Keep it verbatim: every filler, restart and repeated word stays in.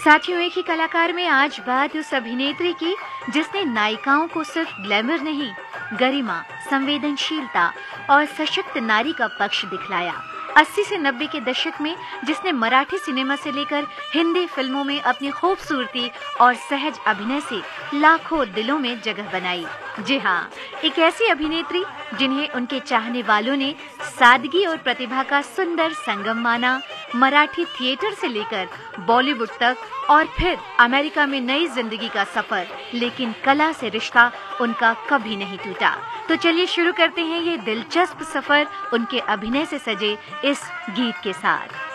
साथियों, एक ही कलाकार में आज बात उस अभिनेत्री की जिसने नायिकाओं को सिर्फ ग्लैमर नहीं, गरिमा, संवेदनशीलता और सशक्त नारी का पक्ष दिखलाया। अस्सी से नब्बे के दशक में जिसने मराठी सिनेमा से लेकर हिंदी फिल्मों में अपनी खूबसूरती और सहज अभिनय से लाखों दिलों में जगह बनाई। जी हाँ, एक ऐसी अभिनेत्री जिन्हें उनके चाहने वालों ने सादगी और प्रतिभा का सुंदर संगम माना। मराठी थिएटर से लेकर बॉलीवुड तक और फिर अमेरिका में नई जिंदगी का सफर, लेकिन कला से रिश्ता उनका कभी नहीं टूटा। तो चलिए शुरू करते हैं ये दिलचस्प सफर उनके अभिनय से सजे इस गीत के साथ।